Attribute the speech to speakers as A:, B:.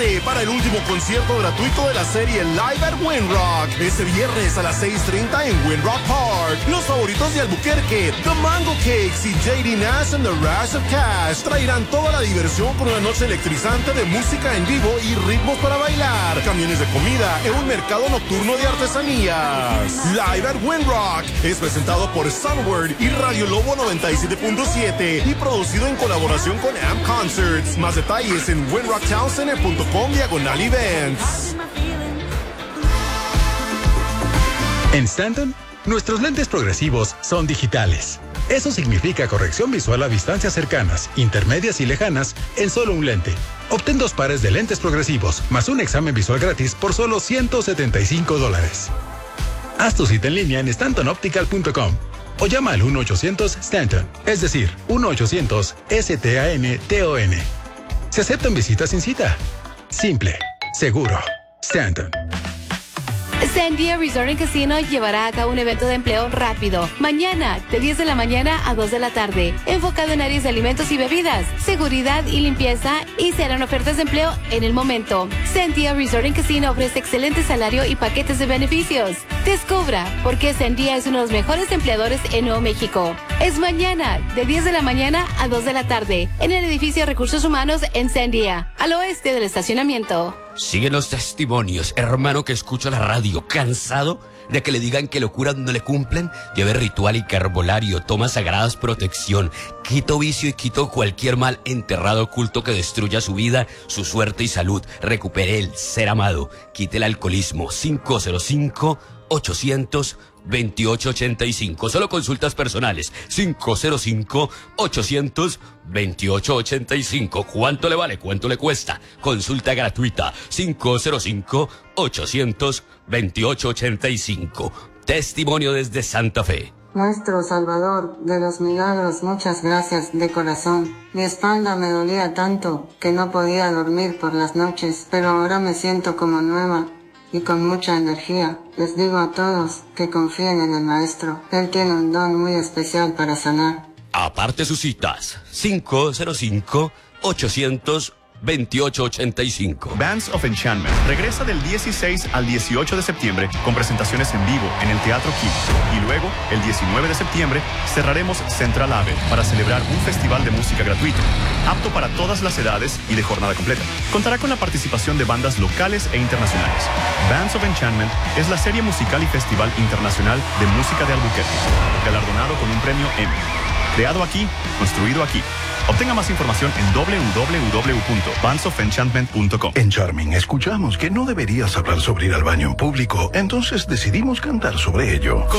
A: Prepárate para el último concierto gratuito de la serie Live at Windrock. Este viernes a las 6:30 en Windrock Park. Los favoritos de Albuquerque, The Mango Cakes y J.D. Nash and the Rush of Cash traerán toda la diversión con una noche electrizante de música en vivo y ritmos para bailar, camiones de comida en un mercado nocturno de artesanías. Live at Windrock es presentado por Sunward y Radio Lobo 97.7 y producido en colaboración con Amp Concerts. Más detalles en windrocktowncenter.com/events.
B: En Stanton, nuestros lentes progresivos son digitales. Eso significa corrección visual a distancias cercanas, intermedias y lejanas en solo un lente. Obtén 2 pares de lentes progresivos más un examen visual gratis por solo $175. Haz tu cita en línea en stantonoptical.com o llama al 1-800-STANTON, es decir, 1-800-STANTON. Se aceptan visitas sin cita. Simple, seguro. Stanton.
C: Sandia Resort and Casino llevará a cabo un evento de empleo rápido mañana de 10 de la mañana a 2 de la tarde, enfocado en áreas de alimentos y bebidas, seguridad y limpieza, y se harán ofertas de empleo en el momento. Sandia Resort and Casino ofrece excelente salario y paquetes de beneficios. Descubra por qué Sandia es uno de los mejores empleadores en Nuevo México. Es mañana de 10 de la mañana a 2 de la tarde en el edificio de Recursos Humanos en Sandia, al oeste del estacionamiento.
D: Siguen los testimonios, hermano que escucha la radio, cansado de que le digan que locuras no le cumplen. Lleve ritual y carbolario, toma sagradas protección, quito vicio y quito cualquier mal enterrado oculto que destruya su vida, su suerte y salud. Recupere el ser amado, quite el alcoholismo. 505-800-2885. Solo consultas personales. 505-800-2885. ¿Cuánto le vale? ¿Cuánto le cuesta? Consulta gratuita. 505-800-2885. Testimonio desde Santa Fe.
E: Nuestro Salvador de los milagros, muchas gracias de corazón. Mi espalda me dolía tanto que no podía dormir por las noches, pero ahora me siento como nueva y con mucha energía. Les digo a todos que confíen en el Maestro. Él tiene un don muy especial para sanar.
D: Aparte sus citas. 505-800-2885.
F: Bands of Enchantment regresa del 16 al 18 de septiembre con presentaciones en vivo en el Teatro Kim. Y luego, el 19 de septiembre, cerraremos Central Ave para celebrar un festival de música gratuito, apto para todas las edades y de jornada completa. Contará con la participación de bandas locales e internacionales. Bands of Enchantment es la serie musical y festival internacional de música de Albuquerque, galardonado con un premio Emmy. Creado aquí, construido aquí. Obtenga más información en www.bandsofenchantment.com.
G: En Charming escuchamos que no deberías hablar sobre ir al baño en público, entonces decidimos cantar sobre ello.